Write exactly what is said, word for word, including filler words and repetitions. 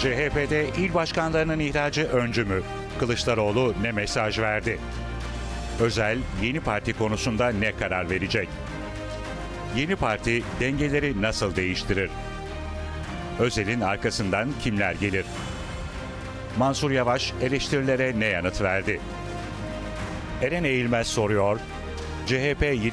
C H P'de il başkanlarının ihracı öncü mü? Kılıçdaroğlu ne mesaj verdi? Özel, yeni parti konusunda ne karar verecek? Yeni parti dengeleri nasıl değiştirir? Özel'in arkasından kimler gelir? Mansur Yavaş eleştirilere ne yanıt verdi? Eren Eğilmez soruyor. C H P